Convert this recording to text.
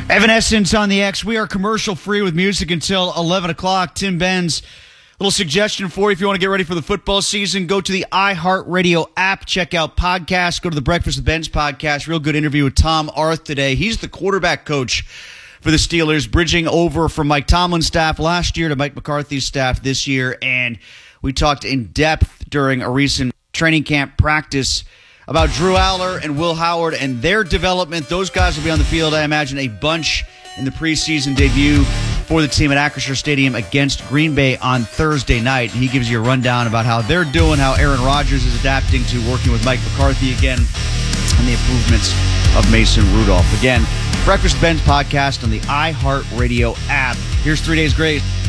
Evanescence on the X. We are commercial free with music until 11 o'clock. Tim Benz, little suggestion for you if you want to get ready for the football season. Go to the iHeartRadio app. Check out podcasts. Go to the Breakfast with Benz podcast. Real good interview with Tom Arth today. He's the quarterback coach for the Steelers, bridging over from Mike Tomlin's staff last year to Mike McCarthy's staff this year. And we talked in depth during a recent training camp practice about Drew Aller and Will Howard and their development. Those guys will be on the field, I imagine, a bunch in the preseason debut for the team at Acrisure Stadium against Green Bay on Thursday night. And he gives you a rundown about how they're doing, how Aaron Rodgers is adapting to working with Mike McCarthy again, and the improvements of Mason Rudolph. Again, Breakfast Benz podcast on the iHeartRadio app. Here's 3 Days Grace.